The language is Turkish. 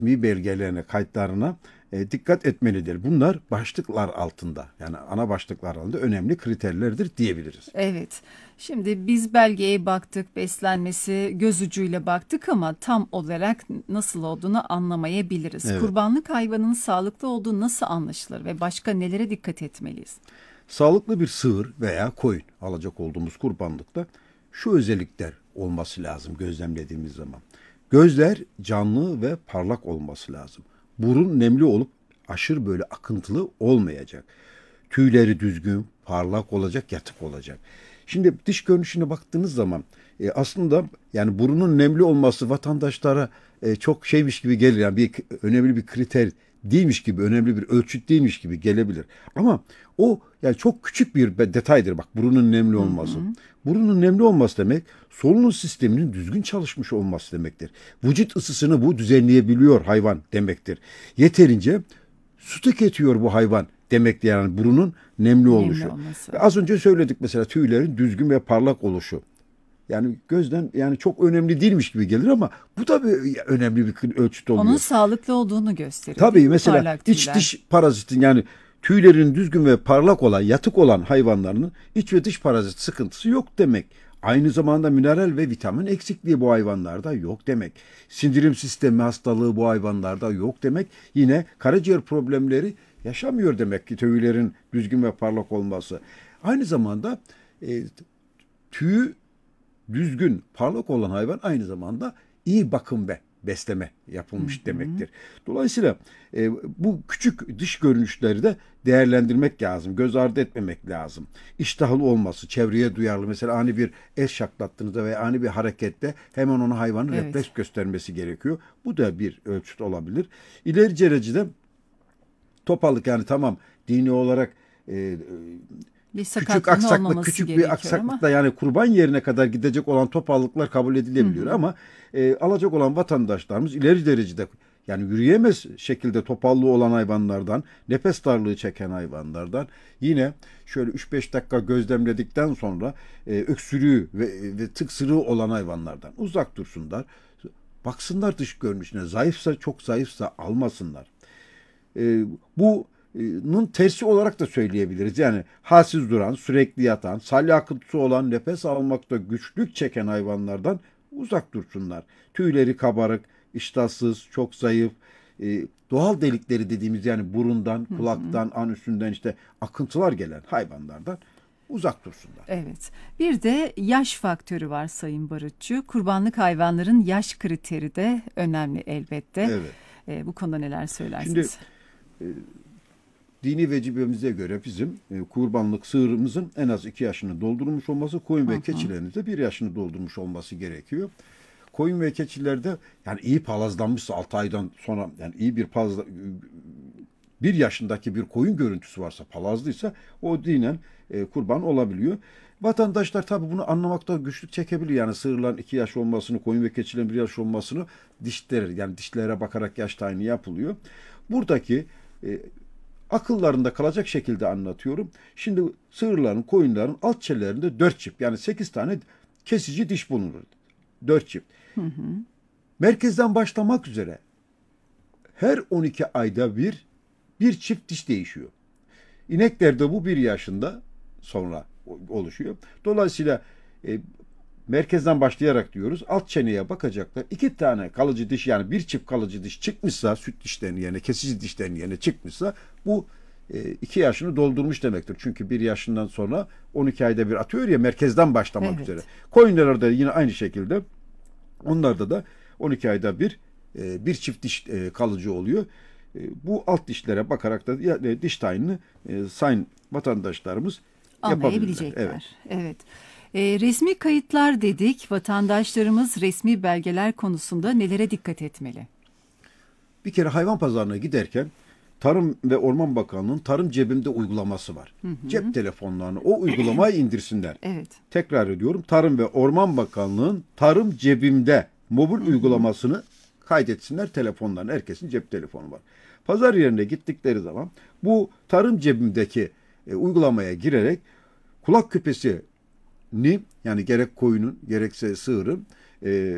belgelerine, kayıtlarına dikkat etmelidir. Bunlar başlıklar altında, yani ana başlıklar altında önemli kriterlerdir diyebiliriz. Evet. Şimdi biz belgeye baktık, beslenmesi göz ucuyla baktık ama tam olarak nasıl olduğunu anlamayabiliriz. Evet. Kurbanlık hayvanın sağlıklı olduğu nasıl anlaşılır ve başka nelere dikkat etmeliyiz? Sağlıklı bir sığır veya koyun alacak olduğumuz kurbanlıkta şu özellikler olması lazım gözlemlediğimiz zaman. Gözler canlı ve parlak olması lazım. Burun nemli olup aşırı böyle akıntılı olmayacak. Tüyleri düzgün, parlak olacak, yatık olacak. Şimdi dış görünüşüne baktığınız zaman aslında yani burunun nemli olması vatandaşlara çok şeymiş gibi gelir. Yani önemli bir kriter değilmiş gibi, önemli bir ölçüt değilmiş gibi gelebilir. Ama o yani çok küçük bir detaydır bak burunun nemli Hı olması. hı. Burunun nemli olması demek solunum sisteminin düzgün çalışmış olması demektir. Vücut ısısını bu düzenleyebiliyor hayvan demektir. Yeterince su tüketiyor bu hayvan demektir yani burunun nemli Nemli oluşu. olması. Ve az önce söyledik mesela tüylerin düzgün ve parlak oluşu. Yani gözden yani çok önemli değilmiş gibi gelir ama bu da bir önemli bir ölçüt Onun oluyor. sağlıklı olduğunu gösterir, değil Tabii mi? mesela Parlak iç tüyler. dış parazitin yani tüylerin düzgün ve parlak olan, yatık olan hayvanların iç ve dış parazit sıkıntısı yok demek. Aynı zamanda mineral ve vitamin eksikliği bu hayvanlarda yok demek. Sindirim sistemi hastalığı bu hayvanlarda yok demek. Yine karaciğer problemleri yaşamıyor demek ki tüylerin düzgün ve parlak olması. Aynı zamanda e, tüyü düzgün, parlak olan hayvan aynı zamanda iyi bakım ve besleme Hı yapılmış hı. demektir. Dolayısıyla bu küçük dış görünüşleri de değerlendirmek lazım. Göz ardı etmemek lazım. İştahlı olması, çevreye duyarlı. Mesela ani bir el şaklattığınızda veya ani bir harekette hemen ona hayvanın refleks Evet. göstermesi gerekiyor. Bu da bir ölçüt olabilir. İleri derecede topallık yani tamam dini olarak e, Bir küçük sakatlığın aksaklık, olmaması küçük bir gerekiyor ama. aksaklıkla yani kurban yerine kadar gidecek olan topallıklar kabul Hı edilebiliyor. hı. Ama alacak olan vatandaşlarımız ileri derecede yani yürüyemez şekilde topallığı olan hayvanlardan, nefes darlığı çeken hayvanlardan yine şöyle 3-5 dakika gözlemledikten sonra öksürüğü ve tıksırığı olan hayvanlardan uzak dursunlar. Baksınlar dış görünüşüne. Zayıfsa çok zayıfsa almasınlar. Bunun tersi olarak da söyleyebiliriz. Yani halsiz duran, sürekli yatan, salya akıntısı olan, nefes almakta güçlük çeken hayvanlardan uzak dursunlar. Tüyleri kabarık, iştahsız, çok zayıf, doğal delikleri dediğimiz yani burundan, Hı hı. kulaktan, an üstünden işte akıntılar gelen hayvanlardan uzak dursunlar. Evet. Bir de yaş faktörü var Sayın Barutçu. Kurbanlık hayvanların yaş kriteri de önemli elbette. Evet. Bu konuda neler Şimdi söylersiniz? e, dini vecibemize göre bizim kurbanlık sığırımızın en az 2 yaşını doldurmuş olması, koyun Hı ve hı. keçilerin de 1 yaşını doldurmuş olması gerekiyor. Koyun ve keçilerde yani iyi palazlanmışsa 6 aydan sonra yani iyi bir palazla 1 yaşındaki bir koyun görüntüsü varsa palazlıysa o dinen kurban olabiliyor. Vatandaşlar tabi bunu anlamakta güçlük çekebilir. Yani sığırların 2 yaş olmasını, koyun ve keçilerin 1 yaş olmasını dişleri yani dişlere bakarak yaş tayini yapılıyor. Buradaki e, akıllarında kalacak şekilde anlatıyorum. Şimdi sığırların, koyunların alt çenelerinde 4 çift yani 8 tane kesici diş bulunur. 4 çift. Hı hı. Merkezden başlamak üzere her 12 ayda bir çift diş değişiyor. İneklerde bu 1 yaşında sonra oluşuyor. Dolayısıyla e, merkezden başlayarak diyoruz. Alt çeneye bakacaklar. 2 tane kalıcı diş yani bir çift kalıcı diş çıkmışsa süt dişlerinin yerine kesici dişlerin yerine çıkmışsa bu 2 yaşını doldurmuş demektir. Çünkü 1 yaşından sonra 12 ayda bir atıyor ya merkezden başlamak üzere. Evet. Koyunlarda yine aynı şekilde onlarda da 12 ayda bir çift diş kalıcı oluyor. Bu alt dişlere bakarak da diş tayinini sayın vatandaşlarımız yapabilirler. Evet. Anlayabilecekler. Evet. Resmi kayıtlar dedik. Vatandaşlarımız resmi belgeler konusunda nelere dikkat etmeli? Bir kere hayvan pazarına giderken Tarım ve Orman Bakanlığı'nın Tarım Cebimde uygulaması var. Hı Cep hı. telefonlarını o uygulamayı indirsinler. Evet. Tekrar ediyorum. Tarım ve Orman Bakanlığı'nın Tarım Cebimde mobil Hı hı. uygulamasını kaydetsinler telefonlarına. Herkesin cep telefonu var. Pazar yerine gittikleri zaman bu Tarım Cebimdeki uygulamaya girerek kulak küpesini yani gerek koyunun gerekse sığırın